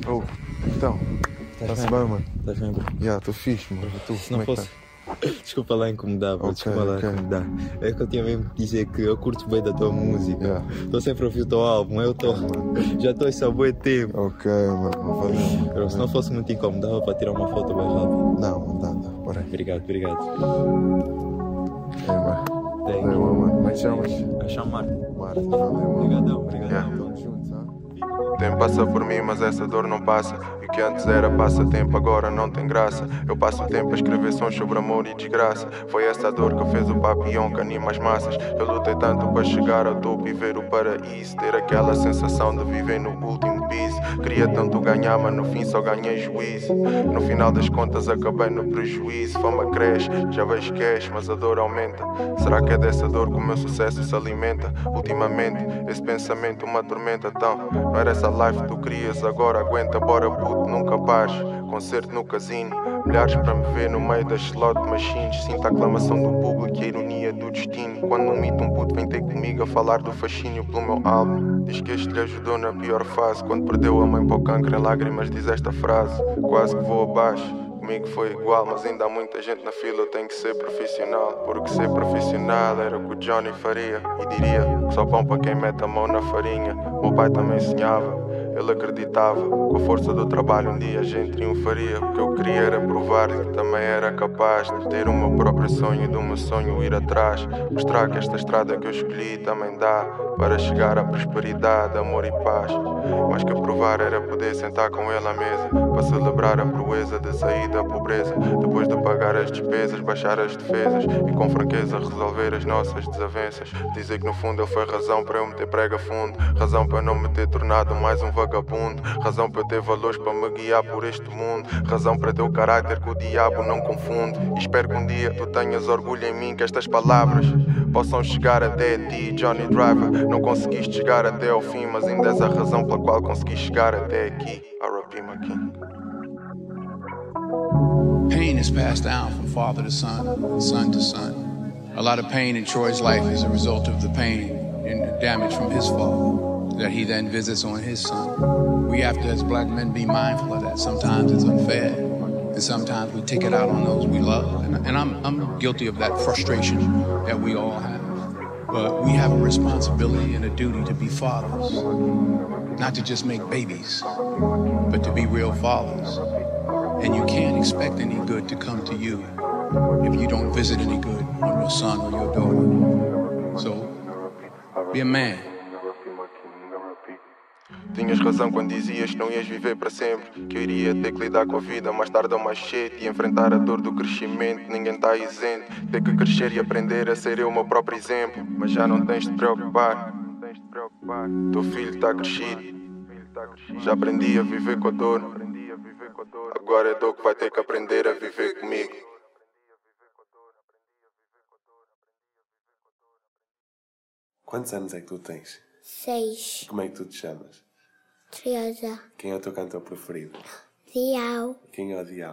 Oh, então, está-se bem, mano? Estás bem, bro? Estou fixe, mano. Tu, Se não como é fosse... que Desculpa lá incomodar, bro. Ok, Desculpa lá ok. incomodar. É que eu tinha mesmo que dizer que eu curto bem da tua música. Estou sempre a ouvir o teu álbum, já estou isso há bué tempo. Ok, mano, valeu. Bro, se não fosse muito incómodo, dava para tirar uma foto bem rápido. Não, mano, dá, bora aí. Obrigado. Mano. Thank Valeu, you. mano. Como é que chamas? A chamar. Marta, valeu, mano. Obrigadão. Tamo juntos, O tempo passa por mim, mas essa dor não passa. E o que antes era passatempo, agora não tem graça. Eu passo o tempo a escrever sons sobre amor e desgraça. Foi essa dor que fez o papillon que anima as massas. Eu lutei tanto para chegar ao topo e ver o paraíso. Ter aquela sensação de viver no último piso. Queria tanto ganhar, mas no fim só ganhei juízo. No final das contas acabei no prejuízo. Fama cresce, já vejo cash, mas a dor aumenta. Será que é dessa dor que o meu sucesso se alimenta? Ultimamente, esse pensamento me atormenta tão. Não era essa life que tu querias, agora aguenta, bora puto, nunca pares. Concerto no casino, milhares para me ver no meio das slot machines. Sinto a aclamação do público e a ironia do destino. Quando um mito, um puto vem ter comigo a falar do fascínio pelo meu álbum. Diz que este lhe ajudou na pior fase. Quando perdeu a mãe para o cancro, em lágrimas diz esta frase: quase que vou abaixo. Comigo foi igual, mas ainda há muita gente na fila, eu tenho que ser profissional. Porque ser profissional era o que o Johnny faria. E diria que só pão para quem mete a mão na farinha. Meu pai também sonhava, ele acreditava. Com a força do trabalho um dia a gente triunfaria. O que eu queria era provar-lhe que também era capaz de ter o meu próprio sonho e do meu sonho ir atrás. Mostrar que esta estrada que eu escolhi também dá para chegar à prosperidade, amor e paz. Mais que provar era poder sentar com ele à mesa para celebrar a proeza de sair da pobreza. Depois de pagar as despesas, baixar as defesas e com franqueza resolver as nossas desavenças. Dizer que no fundo ele foi razão para eu meter prega fundo, razão para não me ter tornado mais um vagabundo, razão para eu ter valores para me guiar por este mundo, razão para ter o caráter que o diabo não confunde. E espero que um dia tu tenhas orgulho em mim, que estas palavras possam chegar até ti, Johnny Driver. Não conseguiste chegar até ao fim, mas ainda és a razão pela qual consegui chegar até aqui. R.I.P. my king. Pain is passed down from father to son, son to son. A lot of pain in Troy's life is a result of the pain and the damage from his father that he then visits on his son. We have to, as black men, be mindful of that. Sometimes it's unfair, and sometimes we take it out on those we love. And I'm guilty of that frustration that we all have. But we have a responsibility and a duty to be fathers, not to just make babies, but to be real fathers. And you can't expect any good to come to you if you don't visit any good on your son or your daughter. So, be a man. Tinhas razão quando dizias que não ias viver para sempre, que eu iria ter que lidar com a vida mais tarde ou mais cedo e enfrentar a dor do crescimento. Ninguém está isento, ter que crescer e aprender a ser eu o meu próprio exemplo. Mas já não tens de te preocupar, teu filho está crescido. Já aprendi a viver com a dor, agora é a dor que vai ter que aprender a viver comigo. Quantos anos é que tu tens? 6. Como é que tu te chamas? Teresa. Quem é o teu cantor preferido? Dial. Quem é o Dial?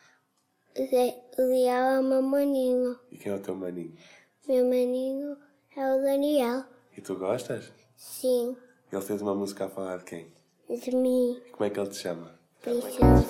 O Dial é o meu maninho. E quem é o teu maninho? Meu maninho é o Daniel. E tu gostas? Sim. Ele fez uma música a falar de quem? De mim. Como é que ele te chama? Princesa.